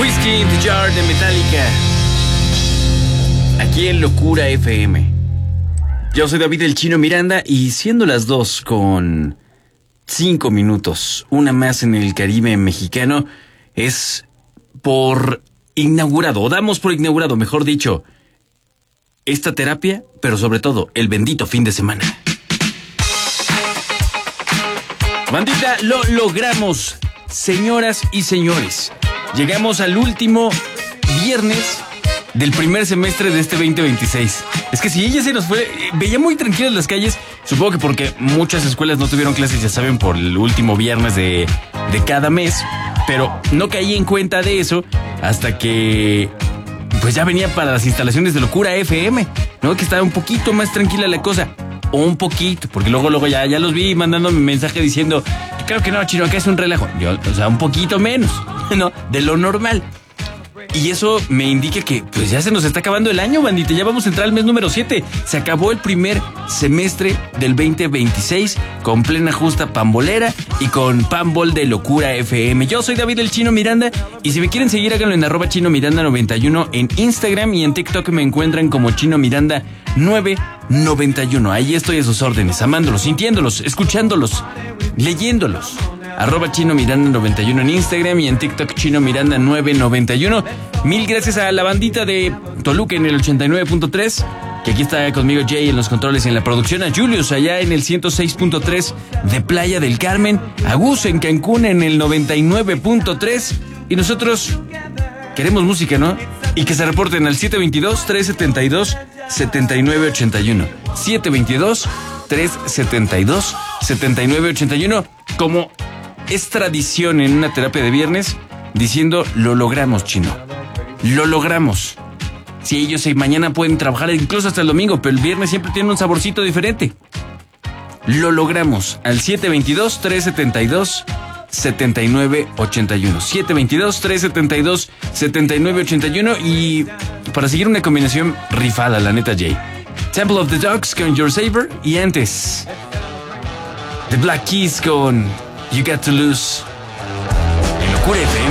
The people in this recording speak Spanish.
Whiskey in the Jar de Metallica. Aquí en Locura FM. Yo soy David el Chino Miranda y siendo las 2:05, una más en el Caribe mexicano, es por inaugurado, o damos por inaugurado, mejor dicho, esta terapia, pero sobre todo el bendito fin de semana. Bandita, lo logramos, señoras y señores. Llegamos al último viernes del primer semestre de este 2026. Es que si ella se nos fue, veía muy tranquilas las calles, supongo que porque muchas escuelas no tuvieron clases, ya saben, por el último viernes de cada mes, pero no caí en cuenta de eso hasta que pues ya venía para las instalaciones de Locura FM, ¿no? Que estaba un poquito más tranquila la cosa. O un poquito, porque luego ya los vi mandándome mensaje diciendo, creo que no, Chino, acá es un relajo. Yo, o sea, un poquito menos, ¿no? De lo normal. Y eso me indica que pues ya se nos está acabando el año, bandita. Ya vamos a entrar al mes número 7. Se acabó el primer semestre del 2026 con plena justa pambolera y con Pambol de Locura FM. Yo soy David el Chino Miranda y si me quieren seguir háganlo en @ChinoMiranda91 en Instagram y en TikTok me encuentran como Chino Miranda 991. Ahí estoy a sus órdenes, amándolos, sintiéndolos, escuchándolos, leyéndolos. @ChinoMiranda91 en Instagram y en TikTok Chino Miranda 991. Mil gracias a la bandita de Toluca en el 89.3, que aquí está conmigo Jay en los controles y en la producción, a Julius allá en el 106.3 de Playa del Carmen, a Gus en Cancún en el 99.3 y nosotros queremos música, ¿no? Y que se reporten al 722-372-7981. 722-372-7981. Como es tradición en una terapia de viernes, diciendo, lo logramos, Chino. Lo logramos. Sí, ellos mañana pueden trabajar incluso hasta el domingo, pero el viernes siempre tiene un saborcito diferente. Lo logramos al 722-372-7981. 722-372-7981. Y para seguir una combinación rifada, la neta, Jay. Temple of the Dogs con Your Saver y antes The Black Keys con You Got to Lose en Locura FM.